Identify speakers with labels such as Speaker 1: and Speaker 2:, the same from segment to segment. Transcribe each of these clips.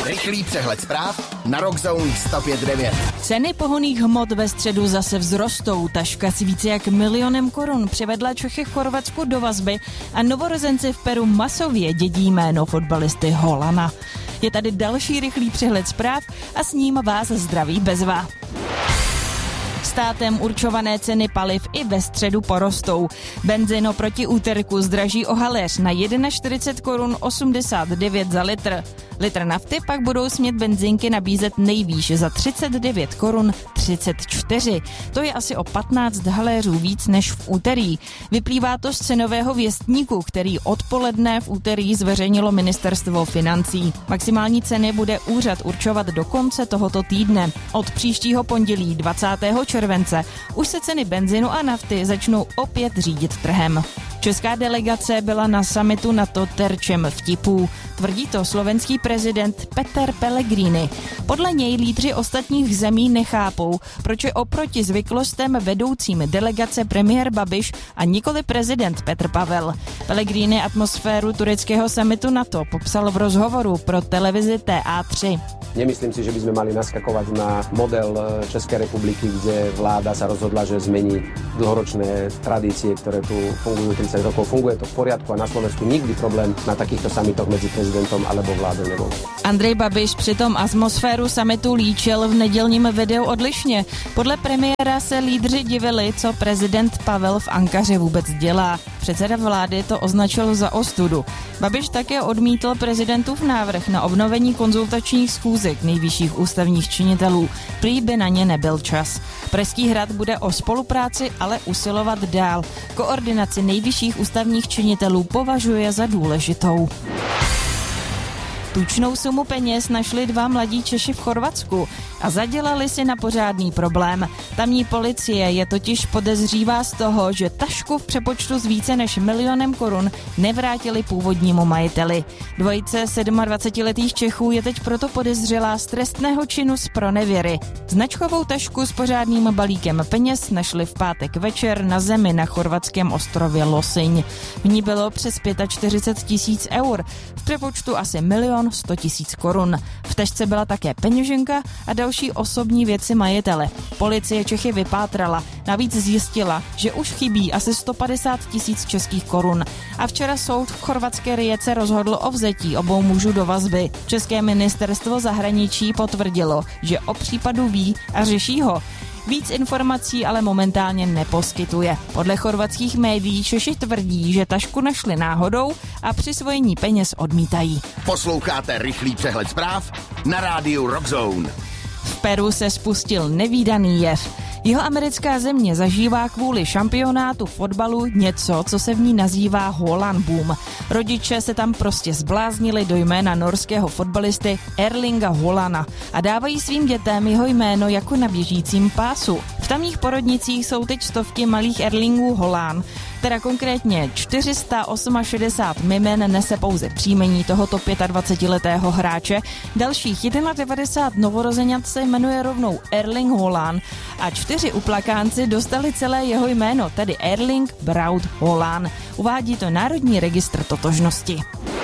Speaker 1: Rychlý přehled zpráv na Rockzone 105.9.
Speaker 2: Ceny pohonných hmot ve středu zase vzrostou. Taška s více jak 1 000 000 korun přivedla Čechy v Chorvatsku do vazby a novorozenci v Peru masově dědí jméno fotbalisty Holana. Je tady další rychlý přehled zpráv a s ním vás zdraví Bezva. Státem určované ceny paliv i ve středu porostou. Benzin oproti úterku zdraží o haléř na 41 korun 89 za litr. Litr nafty pak budou smět benzínky nabízet nejvýš za 39 korun 34. To je asi o 15 haléřů víc než v úterý. Vyplývá to z cenového věstníku, který odpoledne v úterý zveřejnilo ministerstvo financí. Maximální ceny bude úřad určovat do konce tohoto týdne. Od příštího pondělí 20. července už se ceny benzinu a nafty začnou opět řídit trhem. Česká delegace byla na summitu NATO terčem vtipů. Tvrdí to slovenský prezident Peter Pellegrini. Podle něj lídři ostatních zemí nechápou, proč je oproti zvyklostem vedoucím delegace premiér Babiš a nikoli prezident Petr Pavel. Pellegrini atmosféru tureckého summitu NATO popsal v rozhovoru pro televizi TA3.
Speaker 3: Nemyslím si, že by sme mali naskakovať na model Českej republiky, kde vláda sa rozhodla, že zmení dlhoročné tradície, ktoré tu fungujú 30 rokov. Funguje to v poriadku a na Slovensku nikdy problém na takýchto summitoch medzi prezidentom alebo vládou nebol.
Speaker 2: Andrej Babiš přitom atmosféru summitu líčil v nedělním videu odlišně. Podle premiéra se lídři divili, co prezident Pavel v Ankaře vůbec dělá. Předseda vlády to označil za ostudu. Babiš také odmítl prezidentův návrh na obnovení konzultačních schůzek nejvyšších ústavních činitelů. Prý by na ně nebyl čas. Pražský hrad bude o spolupráci ale usilovat dál. Koordinaci nejvyšších ústavních činitelů považuje za důležitou. Tučnou sumu peněz našli 2 mladí Češi v Chorvatsku a zadělali si na pořádný problém. Tamní policie je totiž podezřívá z toho, že tašku v přepočtu s více než 1 000 000 korun nevrátili původnímu majiteli. Dvojice 27letých Čechů je teď proto podezřelá z trestného činu z pronevěry. Značkovou tašku s pořádným balíkem peněz našli v pátek večer na zemi na chorvatském ostrově Losinj. V ní bylo přes 45 000 eur, v přepočtu asi 1 100 000 korun. V tašce byla také peněženka a další osobní věci majitele. Policie Čechy vypátrala. Navíc zjistila, že už chybí asi 150 000 českých korun. A včera soud v chorvatské Rijece rozhodl o vzetí obou mužů do vazby. České ministerstvo zahraničí potvrdilo, že o případu ví a řeší ho. Víc informací ale momentálně neposkytuje. Podle chorvatských médií Češi tvrdí, že tašku našli náhodou a přisvojení peněz odmítají.
Speaker 1: Posloucháte rychlý přehled zpráv na rádiu Rockzone.
Speaker 2: V Peru se spustil nevídaný jev. Jihoamerická země zažívá kvůli šampionátu fotbalu něco, co se v ní nazývá Haaland boom. Rodiče se tam prostě zbláznili do jména norského fotbalisty Erlinga Haalanda a dávají svým dětem jeho jméno jako na běžícím pásu. V tamních porodnicích jsou teď stovky malých Erlingů Haaland, teda konkrétně 468 mimen nese pouze příjmení tohoto 25letého hráče. Dalších 91 novorozeňat se jmenuje rovnou Erling Haaland a 4 uplakánci dostali celé jeho jméno, tedy Erling Braut Haaland. Uvádí to Národní registr totožnosti.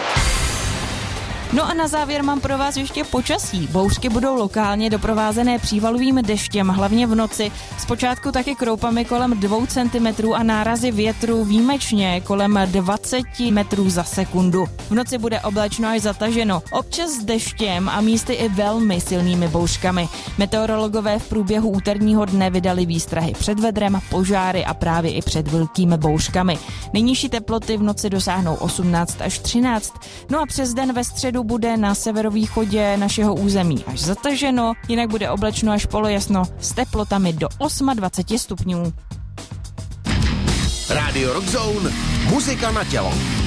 Speaker 2: No a na závěr mám pro vás ještě počasí. Bouřky budou lokálně doprovázené přívalovým deštěm, hlavně v noci. Zpočátku taky kroupami kolem 2 cm a nárazy větru výjimečně kolem 20 metrů za sekundu. V noci bude oblačno až zataženo, občas s deštěm a místy i velmi silnými bouřkami. Meteorologové v průběhu úterního dne vydali výstrahy před vedrem, požáry a právě i před velkými bouřkami. Nejnižší teploty v noci dosáhnou 18 až 13. No a přes den ve středu bude na severovýchodě našeho území až zataženo, jinak bude oblačno až polojasno s teplotami do 28 stupňů.
Speaker 1: Rádio Rockzone, muzika na tělo.